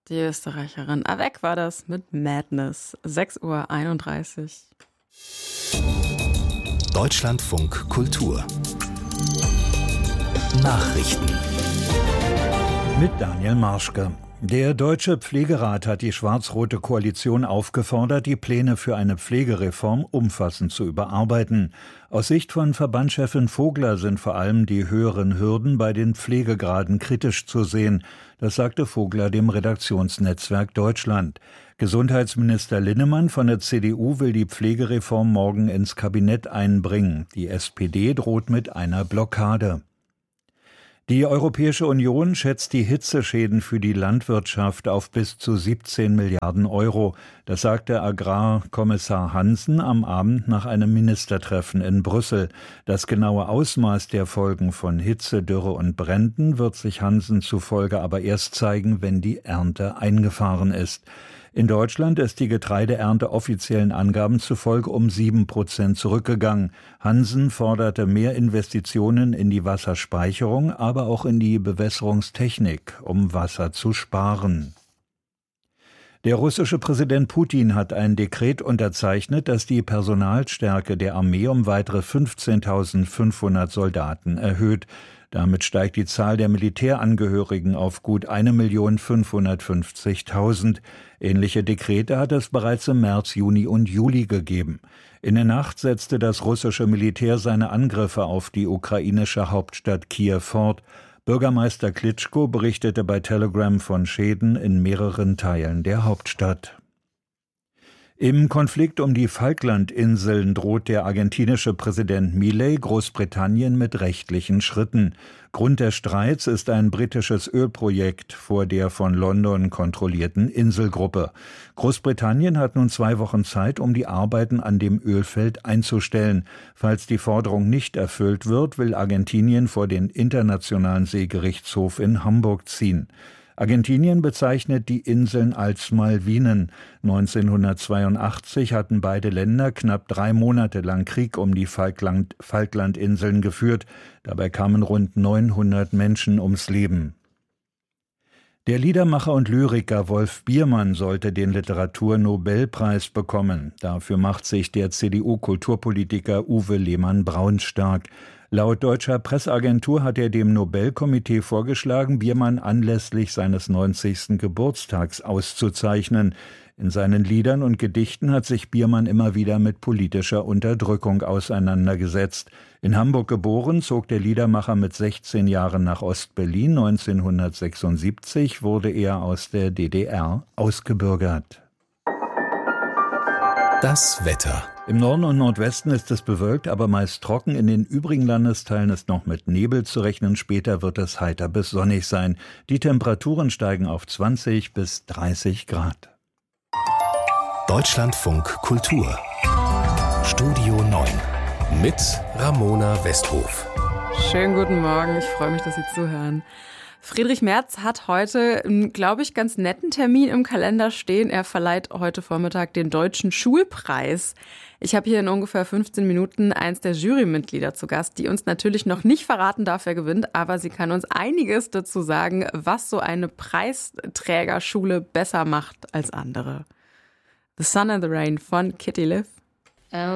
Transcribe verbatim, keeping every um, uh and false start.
Die Österreicherin Avec war das mit Madness. sechs Uhr einunddreißig. Deutschlandfunk Kultur Nachrichten mit Daniel Marschke. Der Deutsche Pflegerat hat die schwarz-rote Koalition aufgefordert, die Pläne für eine Pflegereform umfassend zu überarbeiten. Aus Sicht von Verbandschefin Vogler sind vor allem die höheren Hürden bei den Pflegegraden kritisch zu sehen. Das sagte Vogler dem Redaktionsnetzwerk Deutschland. Gesundheitsminister Linnemann von der C D U will die Pflegereform morgen ins Kabinett einbringen. Die S P D droht mit einer Blockade. Die Europäische Union schätzt die Hitzeschäden für die Landwirtschaft auf bis zu siebzehn Milliarden Euro. Das sagte Agrarkommissar Hansen am Abend nach einem Ministertreffen in Brüssel. Das genaue Ausmaß der Folgen von Hitze, Dürre und Bränden wird sich Hansen zufolge aber erst zeigen, wenn die Ernte eingefahren ist. In Deutschland ist die Getreideernte offiziellen Angaben zufolge um sieben Prozent zurückgegangen. Hansen forderte mehr Investitionen in die Wasserspeicherung, aber auch in die Bewässerungstechnik, um Wasser zu sparen. Der russische Präsident Putin hat ein Dekret unterzeichnet, das die Personalstärke der Armee um weitere fünfzehntausendfünfhundert Soldaten erhöht. Damit steigt die Zahl der Militärangehörigen auf gut eine Million fünfhundertfünfzigtausend. Ähnliche Dekrete hat es bereits im März, Juni und Juli gegeben. In der Nacht setzte das russische Militär seine Angriffe auf die ukrainische Hauptstadt Kiew fort. Bürgermeister Klitschko berichtete bei Telegram von Schäden in mehreren Teilen der Hauptstadt. Im Konflikt um die Falklandinseln droht der argentinische Präsident Milei Großbritannien mit rechtlichen Schritten. Grund des Streits ist ein britisches Ölprojekt vor der von London kontrollierten Inselgruppe. Großbritannien hat nun zwei Wochen Zeit, um die Arbeiten an dem Ölfeld einzustellen. Falls die Forderung nicht erfüllt wird, will Argentinien vor den Internationalen Seegerichtshof in Hamburg ziehen. Argentinien bezeichnet die Inseln als Malvinen. neunzehnhundertzweiundachtzig hatten beide Länder knapp drei Monate lang Krieg um die Falkland, Falklandinseln geführt. Dabei kamen rund neunhundert Menschen ums Leben. Der Liedermacher und Lyriker Wolf Biermann sollte den Literaturnobelpreis bekommen. Dafür macht sich der C D U-Kulturpolitiker Uwe Lehmann-Braun stark. Laut deutscher Presseagentur hat er dem Nobelkomitee vorgeschlagen, Biermann anlässlich seines neunzigsten Geburtstags auszuzeichnen. In seinen Liedern und Gedichten hat sich Biermann immer wieder mit politischer Unterdrückung auseinandergesetzt. In Hamburg geboren, zog der Liedermacher mit sechzehn Jahren nach Ost-Berlin. neunzehnhundertsechsundsiebzig wurde er aus der D D R ausgebürgert. Das Wetter. Im Norden und Nordwesten ist es bewölkt, aber meist trocken. In den übrigen Landesteilen ist noch mit Nebel zu rechnen. Später wird es heiter bis sonnig sein. Die Temperaturen steigen auf zwanzig bis dreißig Grad. Deutschlandfunk Kultur Studio neun mit Ramona Westhof. Schönen guten Morgen, ich freue mich, dass Sie zuhören. Friedrich Merz hat heute einen, glaube ich, ganz netten Termin im Kalender stehen. Er verleiht heute Vormittag den Deutschen Schulpreis. Ich habe hier in ungefähr fünfzehn Minuten eins der Jurymitglieder zu Gast, die uns natürlich noch nicht verraten darf, wer gewinnt, aber sie kann uns einiges dazu sagen, was so eine Preisträgerschule besser macht als andere. The Sun and the Rain von Kitty Liv.